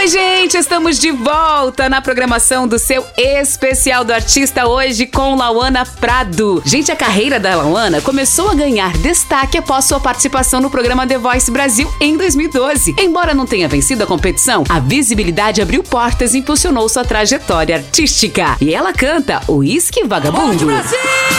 Oi, gente, estamos de volta na programação do seu Especial do Artista hoje com Lauana Prado. Gente, a carreira da Lauana começou a ganhar destaque após sua participação no programa The Voice Brasil em 2012. Embora não tenha vencido a competição, a visibilidade abriu portas e impulsionou sua trajetória artística. E ela canta Uísque Vagabundo.